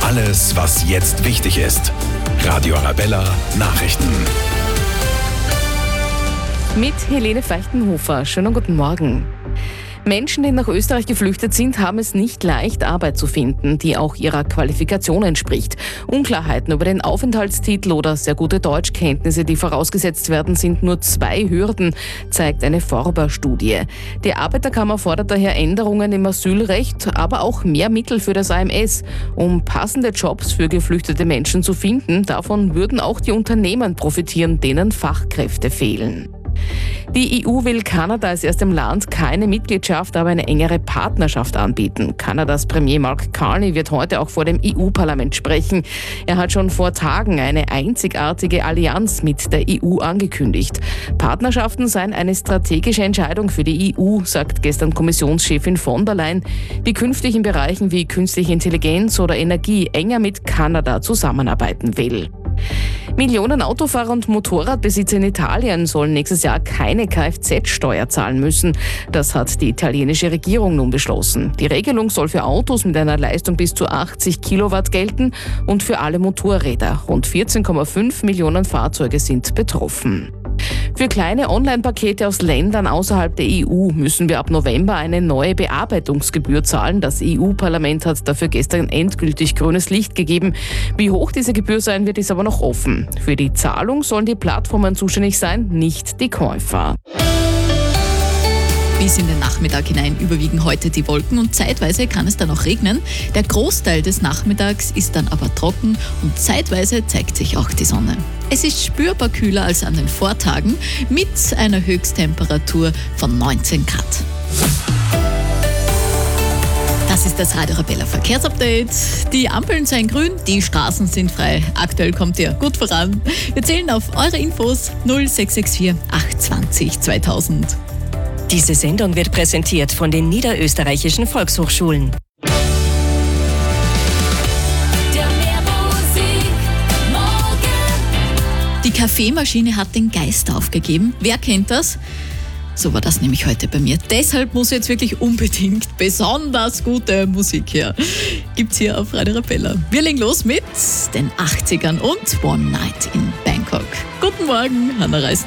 Alles, was jetzt wichtig ist. Radio Arabella Nachrichten. Mit Helene Feichtenhofer. Schönen guten Morgen. Menschen, die nach Österreich geflüchtet sind, haben es nicht leicht, Arbeit zu finden, die auch ihrer Qualifikation entspricht. Unklarheiten über den Aufenthaltstitel oder sehr gute Deutschkenntnisse, die vorausgesetzt werden, sind nur 2 Hürden, zeigt eine Forber-Studie. Die Arbeiterkammer fordert daher Änderungen im Asylrecht, aber auch mehr Mittel für das AMS, um passende Jobs für geflüchtete Menschen zu finden. Davon würden auch die Unternehmen profitieren, denen Fachkräfte fehlen. Die EU will Kanada als erstem Land keine Mitgliedschaft, aber eine engere Partnerschaft anbieten. Kanadas Premier Mark Carney wird heute auch vor dem EU-Parlament sprechen. Er hat schon vor Tagen eine einzigartige Allianz mit der EU angekündigt. Partnerschaften seien eine strategische Entscheidung für die EU, sagt gestern Kommissionschefin von der Leyen, die künftig in Bereichen wie künstliche Intelligenz oder Energie enger mit Kanada zusammenarbeiten will. Millionen Autofahrer und Motorradbesitzer in Italien sollen nächstes Jahr keine Kfz-Steuer zahlen müssen. Das hat die italienische Regierung nun beschlossen. Die Regelung soll für Autos mit einer Leistung bis zu 80 Kilowatt gelten und für alle Motorräder. Rund 14,5 Millionen Fahrzeuge sind betroffen. Für kleine Online-Pakete aus Ländern außerhalb der EU müssen wir ab November eine neue Bearbeitungsgebühr zahlen. Das EU-Parlament hat dafür gestern endgültig grünes Licht gegeben. Wie hoch diese Gebühr sein wird, ist aber noch offen. Für die Zahlung sollen die Plattformen zuständig sein, nicht die Käufer. Bis in den Nachmittag hinein überwiegen heute die Wolken und zeitweise kann es dann auch regnen. Der Großteil des Nachmittags ist dann aber trocken und zeitweise zeigt sich auch die Sonne. Es ist spürbar kühler als an den Vortagen mit einer Höchsttemperatur von 19 Grad. Das ist das Radio Arabella Verkehrsupdate. Die Ampeln seien grün, die Straßen sind frei. Aktuell kommt ihr gut voran. Wir zählen auf eure Infos 0664 820 2000. Diese Sendung wird präsentiert von den Niederösterreichischen Volkshochschulen. Die Kaffeemaschine hat den Geist aufgegeben. Wer kennt das? So war das nämlich heute bei mir. Deshalb muss jetzt wirklich unbedingt besonders gute Musik her. Gibt's hier auf Radio Arabella. Wir legen los mit den 80ern und One Night in Bangkok. Guten Morgen, Hannah Reis.